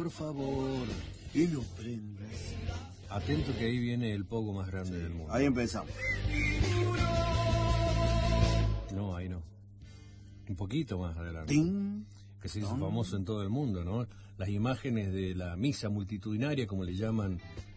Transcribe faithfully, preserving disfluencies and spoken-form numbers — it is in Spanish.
por favor, y no prendas. Atento que ahí viene el pogo más grande del mundo. Ahí empezamos. No, ahí no. Un poquito más adelante. ¡Ting! Que se hizo famoso en todo el mundo, ¿no? Las imágenes de la misa multitudinaria, como le llaman